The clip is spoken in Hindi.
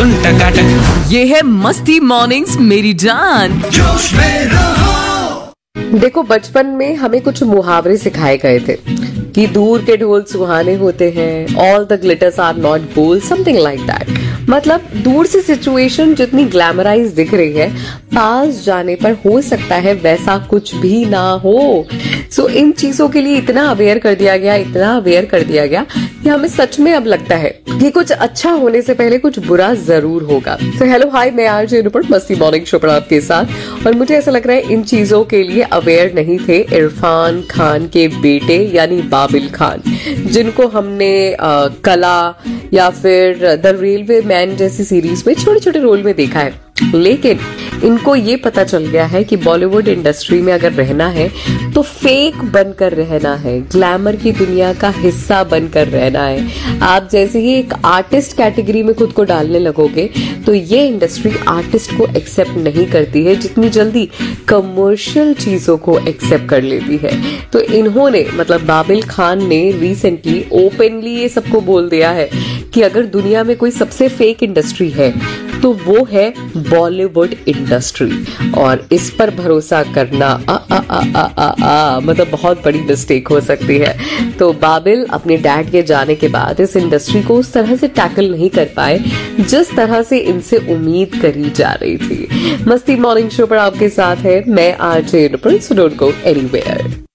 धुन टकाटक। ये है मस्ती मॉर्निंग्स मेरी जान। जोश में रहो। देखो, बचपन में हमें कुछ मुहावरे सिखाए गए थे कि दूर के ढोल सुहाने होते हैं, all the glitters are not gold, something like that. मतलब दूर से सिचुएशन जितनी ग्लैमराइज दिख रही है, पास जाने पर हो सकता है वैसा कुछ भी ना हो। सो इन चीजों के लिए इतना अवेयर कर दिया गया कि हमें सच में अब लगता है कि कुछ अच्छा होने से पहले कुछ बुरा जरूर होगा। तो हेलो हाय, मैं आरजे अनुपम, मस्ती मॉर्निंग शो पर आपके साथ। और मुझे ऐसा लग रहा है इन चीजों के लिए अवेयर नहीं थे इरफान खान के बेटे यानी बाबिल खान, जिनको हमने कला या फिर द रेलवे मैन जैसी सीरीज में छोटे छोटे रोल में देखा है। लेकिन इनको ये पता चल गया है कि बॉलीवुड इंडस्ट्री में अगर रहना है तो फेक बनकर रहना है, ग्लैमर की दुनिया का हिस्सा बनकर रहना है। आप जैसे ही एक आर्टिस्ट कैटेगरी में खुद को डालने लगोगे तो ये इंडस्ट्री आर्टिस्ट को एक्सेप्ट नहीं करती है जितनी जल्दी कमर्शियल चीजों को एक्सेप्ट कर लेती है। तो इन्होंने मतलब बाबिल खान ने रिसेंटली ओपनली ये सबको बोल दिया है कि अगर दुनिया में कोई सबसे फेक इंडस्ट्री है तो वो है बॉलीवुड इंडस्ट्री, और इस पर भरोसा करना मतलब बहुत बड़ी मिस्टेक हो सकती है। तो बाबिल अपने डैड के जाने के बाद इस इंडस्ट्री को उस तरह से टैकल नहीं कर पाए जिस तरह से इनसे उम्मीद करी जा रही थी। मस्ती मॉर्निंग शो पर आपके साथ है मैं RJ Anupam, so don't go anywhere.